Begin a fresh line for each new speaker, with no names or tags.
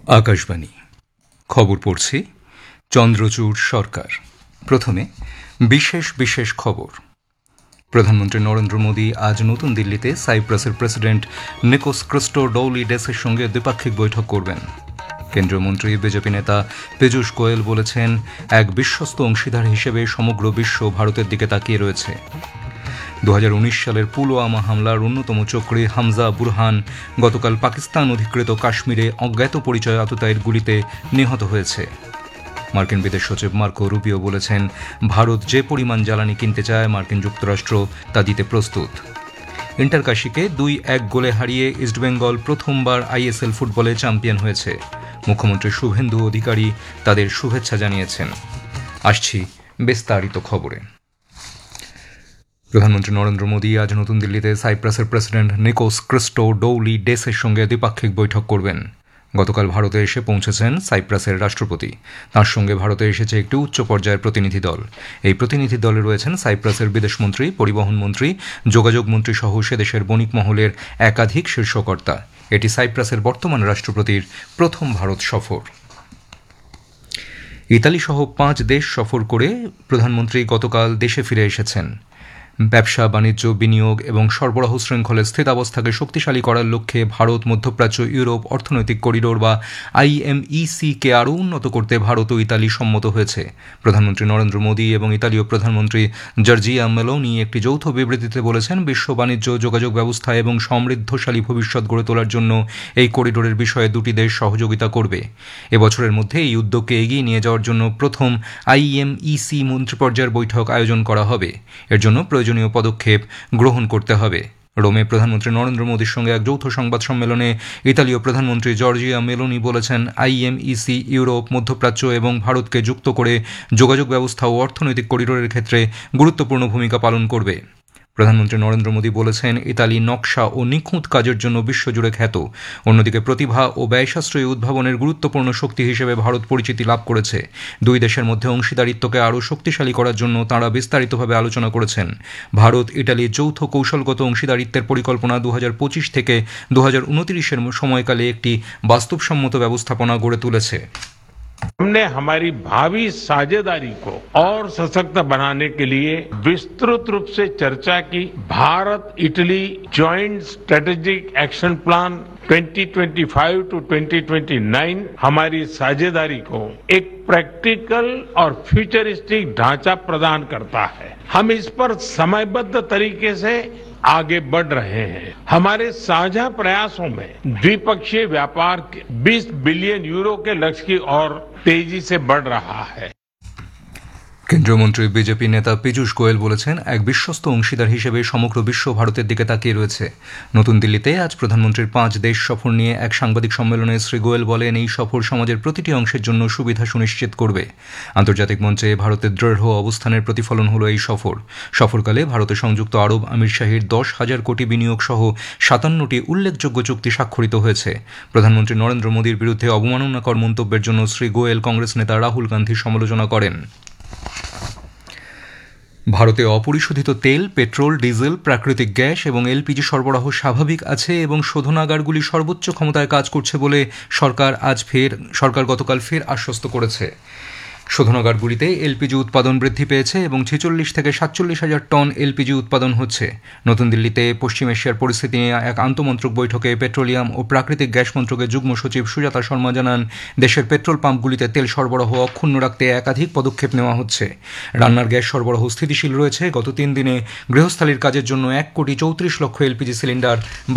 আকাশবাণী খবর পড়ছি চন্দ্রচূড় সরকার। প্রথমে বিশেষ বিশেষ খবর। প্রধানমন্ত্রী নরেন্দ্র মোদী আজ নতুন দিল্লিতে সাইপ্রাসের প্রেসিডেন্ট নিকোস ক্রিস্টোডৌলিডেসের সঙ্গে দ্বিপাক্ষিক বৈঠক করবেন। কেন্দ্রীয় মন্ত্রী বিজেপি নেতা পীযূষ গোয়েল বলেছেন, এক বিশ্বস্ত অংশীদার হিসেবে সমগ্র বিশ্ব ভারতের দিকে তাকিয়ে রয়েছে। 2019 সালের পুলওয়ামা হামলার অন্যতম চক্রী হামজা বুরহান গতকাল পাকিস্তান অধিকৃত কাশ্মীরে অজ্ঞাত পরিচয় আততায়ীর গুলিতে নিহত হয়েছে। মার্কিন বিদেশ সচিব মার্কো রুবিও বলেছেন, ভারত যে পরিমাণ জ্বালানি কিনতে চায় মার্কিন যুক্তরাষ্ট্র তা দিতে প্রস্তুত। ইন্টারকাশিকে 2-1 গোলে হারিয়ে ইস্টবেঙ্গল প্রথমবার আইএসএল ফুটবলে চ্যাম্পিয়ন হয়েছে। মুখ্যমন্ত্রী শুভেন্দু অধিকারী তাদের শুভেচ্ছা জানিয়েছেন। আসছি বিস্তারিত খবরে। প্রধানমন্ত্রী নরেন্দ্র মোদী আজ নতুন দিল্লিতে সাইপ্রাসের প্রেসিডেন্ট নিকোস ক্রিস্টোডৌলিডেসের সঙ্গে দ্বিপাক্ষিক বৈঠক করবেন। গতকাল ভারতে এসে পৌঁছেছেন সাইপ্রাসের রাষ্ট্রপতি। তাঁর সঙ্গে ভারতে এসেছে একটি উচ্চ পর্যায়ের প্রতিনিধি দল। এই প্রতিনিধি দলে রয়েছেন সাইপ্রাসের বিদেশমন্ত্রী, পরিবহন মন্ত্রী, যোগাযোগ মন্ত্রী সহ সে দেশের বণিক মহলের একাধিক শীর্ষকর্তা। এটি সাইপ্রাসের বর্তমান রাষ্ট্রপতির প্রথম ভারত সফর। ইতালি সহ 5 দেশ সফর করে প্রধানমন্ত্রী গতকাল দেশে ফিরে এসেছেন। ব্যবসা, বাণিজ্য, বিনিয়োগ এবং সরবরাহ শৃঙ্খলের স্থিতাবস্থাকে শক্তিশালী করার লক্ষ্যে ভারত মধ্যপ্রাচ্য ইউরোপ অর্থনৈতিক করিডোর বা IMEC-কে আরও উন্নত করতে ভারত ও ইতালি সম্মত হয়েছে। প্রধানমন্ত্রী নরেন্দ্র মোদী এবং ইতালীয় প্রধানমন্ত্রী জর্জিয়া মেলোনি একটি যৌথ বিবৃতিতে বলেছেন, বিশ্ব বাণিজ্য, যোগাযোগ ব্যবস্থা এবং সমৃদ্ধশালী ভবিষ্যৎ গড়ে তোলার জন্য এই করিডোরের বিষয়ে দুটি দেশ সহযোগিতা করবে। এবছরের মধ্যে এই উদ্যোগকে এগিয়ে নিয়ে যাওয়ার জন্য প্রথম IMEC মন্ত্রীপর্যায়ের বৈঠক আয়োজন করা হবে। এর জন্য প্রয়োজনীয় পদক্ষেপ গ্রহণ করতে হবে। রোমে প্রধানমন্ত্রী নরেন্দ্র মোদীর সঙ্গে এক যৌথ সংবাদ সম্মেলনে ইতালীয় প্রধানমন্ত্রী জর্জিয়া মেলোনি বলেছেন, IMEC ইউরোপ, মধ্যপ্রাচ্য এবং ভারতকে যুক্ত করে যোগাযোগ ব্যবস্থা ও অর্থনৈতিক করিডোরের ক্ষেত্রে গুরুত্বপূর্ণ ভূমিকা পালন করবে। প্রধানমন্ত্রী নরেন্দ্র মোদী বলেছেন, ইতালি নকশা ও নিখুঁত কাজের জন্য বিশ্বজুড়ে খ্যাত। অন্যদিকে প্রতিভা ও ব্যয় সাশ্রয়ী উদ্ভাবনের গুরুত্বপূর্ণ শক্তি হিসেবে ভারত পরিচিতি লাভ করেছে। দুই দেশের মধ্যে অংশীদারিত্বকে আরও শক্তিশালী করার জন্য তাঁরা বিস্তারিতভাবে আলোচনা করেছেন। ভারত ইটালি যৌথ কৌশলগত অংশীদারিত্বের পরিকল্পনা 2025 থেকে 2029-এর সময়কালে একটি বাস্তবসম্মত ব্যবস্থাপনা গড়ে তুলেছে।
हमने हमारी भावी साझेदारी को और सशक्त बनाने के लिए विस्तृत रूप से चर्चा की। Bharat Italy joint strategic action plan 2025 to 2029 हमारी साझेदारी को एक प्रैक्टिकल और फ्यूचरिस्टिक ढांचा प्रदान करता है। हम इस पर समयबद्ध तरीके से आगे बढ़ रहे हैं। हमारे साझा प्रयासों में द्विपक्षीय व्यापार 20 बिलियन यूरो के लक्ष्य की ओर तेजी से बढ़ रहा है।
কেন্দ্রীয় মন্ত্রী বিজেপি নেতা পীযূষ গোয়েল বলেছেন, এক বিশ্বস্ত অংশীদার হিসেবে সমগ্র বিশ্ব ভারতের দিকে তাকিয়ে রয়েছে। নতুন দিল্লিতে আজ প্রধানমন্ত্রীর 5 দেশ সফর নিয়ে এক সাংবাদিক সম্মেলনে শ্রী গোয়েল বলেন, এই সফর সমাজের প্রতিটি অংশের জন্য সুবিধা সুনিশ্চিত করবে। আন্তর্জাতিক মঞ্চে ভারতের দৃঢ় অবস্থানের প্রতিফলন হল এই সফর। সফরকালে ভারতে সংযুক্ত আরব আমিরশাহীর 10,000 কোটি বিনিয়োগ সহ 57টি উল্লেখযোগ্য চুক্তি স্বাক্ষরিত হয়েছে। প্রধানমন্ত্রী নরেন্দ্র মোদীর বিরুদ্ধে অবমাননাকর মন্তব্যের জন্য শ্রী গোয়েল কংগ্রেস নেতা রাহুল গান্ধীর সমালোচনা করেন। ভারতে অপরিশোধিত তেল, পেট্রোল, ডিজেল, প্রাকৃতিক গ্যাস এবং LPG সরবরাহ স্বাভাবিক আছে এবং শোধনাগারগুলি সর্বোচ্চ ক্ষমতায় কাজ করছে বলে সরকার গতকাল ফের আশ্বস্ত করেছে। শোধনাগারগুলিতে LPG উৎপাদন বৃদ্ধি পেয়েছে এবং 46 থেকে 47,000 টন LPG উৎপাদন হচ্ছে। নতুন দিল্লিতে পশ্চিম এশিয়ার পরিস্থিতি নিয়ে এক আন্তমন্ত্রক বৈঠকে পেট্রোলিয়াম ও প্রাকৃতিক গ্যাস মন্ত্রকের যুগ্ম সচিব সুজাতা শর্মা জানান, দেশের পেট্রোল পাম্পগুলিতে তেল সরবরাহ অক্ষুণ্ণ রাখতে একাধিক পদক্ষেপ নেওয়া হচ্ছে। রান্নার গ্যাস সরবরাহ স্থিতিশীল রয়েছে। গত 3 দিনে গৃহস্থালির কাজের জন্য 1,34,00,000 LPG সিলিন্ডার